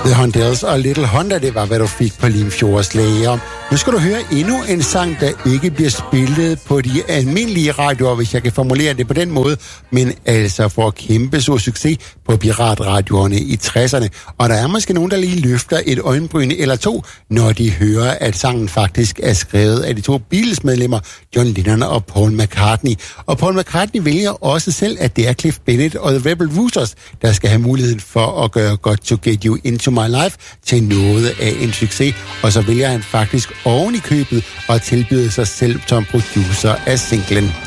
The Hondells og Little Honda, det var, hvad du fik på Limfjords Lager. Nu skal du høre endnu en sang, der ikke bliver spillet på de almindelige radioer, hvis jeg kan formulere det på den måde, men altså får kæmpe så succes på piratradioerne i 60'erne. Og der er måske nogen, der lige løfter et øjenbryn eller to, når de hører, at sangen faktisk er skrevet af de to Beatles-medlemmer, John Lennon og Paul McCartney. Og Paul McCartney vælger også selv, at det er Cliff Bennett og The Rebel Roosters, der skal have muligheden for at gøre Got to Get You Into My Life til noget af en succes. Og så vælger han faktisk oven i købet og tilbyder sig selv som producer af singlen.